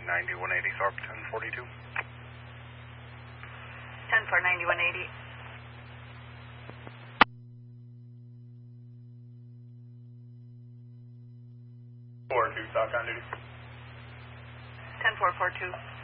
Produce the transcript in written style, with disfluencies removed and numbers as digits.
9180 Thorpe 1042. 10-4, 9180. 4-2, stock on duty. 10-4, 4-2.